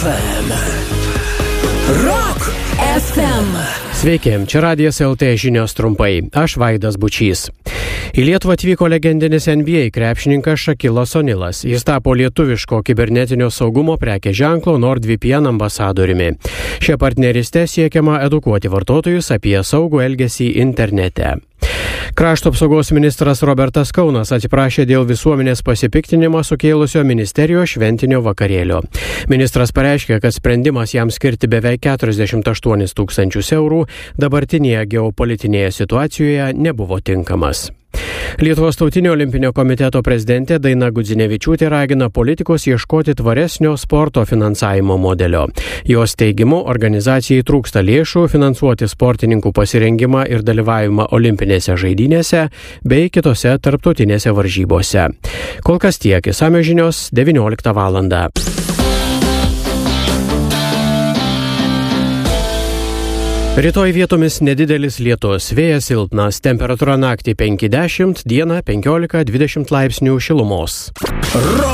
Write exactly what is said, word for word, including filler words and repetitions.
Rock F M. Sveiki, čia Radijas L T žinios trumpai. Aš Vaidas Bučys. Į Lietuvą atvyko legendinis N B A krepšininkas Shaquilas O'Nealas. Jis tapo lietuviško kibernetinio saugumo prekės ženklo NordVPN ambasadoriumi. Šia partneriste siekiama edukuoti vartotojus apie saugų elgesį internete. Krašto apsaugos ministras Robertas Kaunas atsiprašė dėl visuomenės pasipiktinimą sukėlusio ministerijos šventinio vakarėlio. Ministras pareiškė, kad sprendimas jam skirti beveik keturiasdešimt aštuonis tūkstančius eurų dabartinėje geopolitinėje situacijoje nebuvo tinkamas. Lietuvos tautinio olimpinio komiteto prezidentė Daina Gudzinevičiūtė ragina politikus ieškoti tvaresnio sporto finansavimo modelio. Jos teigimu, organizacijai trūksta lėšų finansuoti sportininkų pasirengimą ir dalyvavimą olimpinėse žaidynėse bei kitose tarptautinėse varžybose. Kol kas tiek, išsamios žinios devynioliktą valandą. Rytoj vietomis nedidelis lietus, vėjas silpnas, temperatūra naktį penki dešimt, dieną penkiolika dvidešimt laipsnių šilumos.